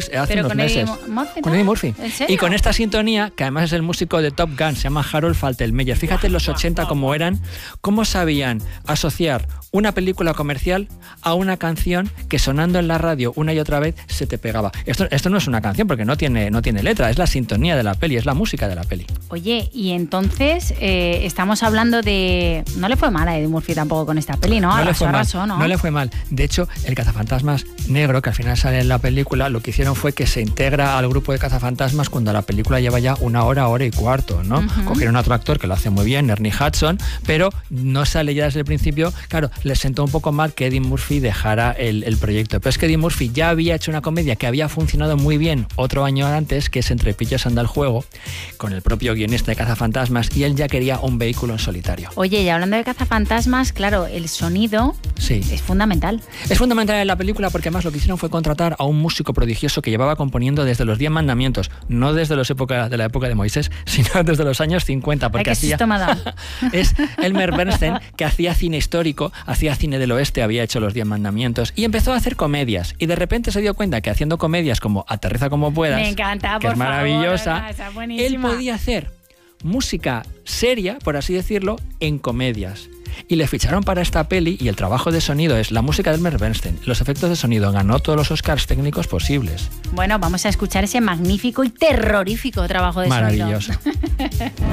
hace unos meses. Con Eddie Murphy. ¿En serio? Y con esta sintonía, que además es el músico de Top Gun, se llama Harold Faltermeyer. Fíjate en los 80 cómo eran, cómo sabían asociar una película comercial a una canción que sonando en la radio una y otra vez se te pegaba. Esto no es una canción porque no tiene letra, es la sintonía de la peli, es la música de la peli. Oye, y entonces estamos hablando de... No le fue mal a Eddie Murphy tampoco con esta peli, ¿no? Arrasó, ¿no? No le fue mal. De hecho, el cazafantasmas negro, que al final sale en la película, lo que hicieron fue que se integra al grupo de cazafantasmas cuando la película lleva ya una hora y cuarto, ¿no? Uh-huh. Cogieron a otro actor que lo hace muy bien, Ernie Hudson, pero no sale ya desde el principio. Claro, les sentó un poco mal que Eddie Murphy dejara el proyecto. Pero es que Eddie Murphy ya había hecho una comedia que había funcionado muy bien otro año antes, que es Entre pillos anda el juego, con el propio guionista de Cazafantasmas, y él ya quería un vehículo en solitario. Oye, y hablando de Cazafantasmas, claro, el sonido es fundamental. Es fundamental en la película porque además lo que hicieron fue contratar a un músico prodigioso que llevaba componiendo desde los 10 mandamientos, no desde la época de Moisés, sino desde los años 50, porque es Elmer Bernstein, que hacía cine histórico, hacía cine del oeste, había hecho los 10 mandamientos y empezó a hacer comedias, y de repente se dio cuenta que haciendo comedias como Aterriza como puedas, me encanta, que es maravillosa, él buenísima. podía hacer música seria, por así decirlo, en comedias. Y le ficharon para esta peli, y el trabajo de sonido es la música de Elmer Bernstein. Los efectos de sonido, ganó todos los Oscars técnicos posibles. Bueno, vamos a escuchar ese magnífico y terrorífico trabajo de sonido. Maravilloso.